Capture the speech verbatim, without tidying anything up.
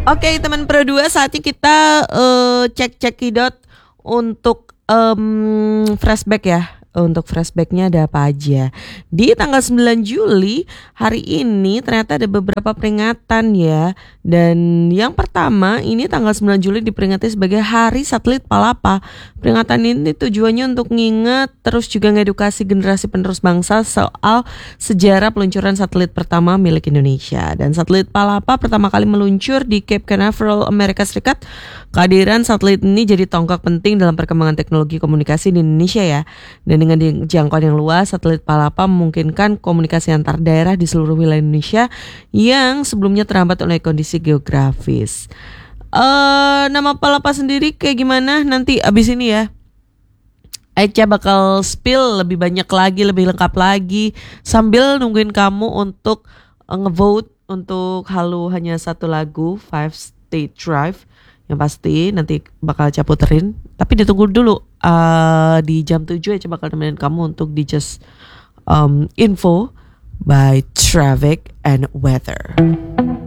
Oke teman Pro dua, saatnya kita uh, cek cekidot untuk um, flashback ya. Untuk flashbacknya ada apa aja. Di tanggal sembilan Juli hari ini ternyata ada beberapa peringatan ya. Dan yang pertama ini tanggal sembilan Juli diperingati sebagai Hari Satelit Palapa. Peringatan ini tujuannya untuk nginget terus juga ngedukasi generasi penerus bangsa soal sejarah peluncuran satelit pertama milik Indonesia. Dan satelit Palapa pertama kali meluncur di Cape Canaveral, Amerika Serikat. Kehadiran satelit ini jadi tonggak penting dalam perkembangan teknologi komunikasi di Indonesia ya. Dan dengan jangkauan yang luas, satelit Palapa memungkinkan komunikasi antar daerah di seluruh wilayah Indonesia yang sebelumnya terhambat oleh kondisi geografis. Uh, nama Palapa sendiri kayak gimana nanti abis ini ya. Eca bakal spill lebih banyak lagi, lebih lengkap lagi sambil nungguin kamu untuk uh, ngevote untuk Halu Hanya Satu Lagu Five State Drive. Yang pasti nanti bakal Eca puterin. Tapi ditunggu dulu uh, di jam tujuh Eca bakal nemenin kamu untuk di Just um, Info by Traffic and Weather.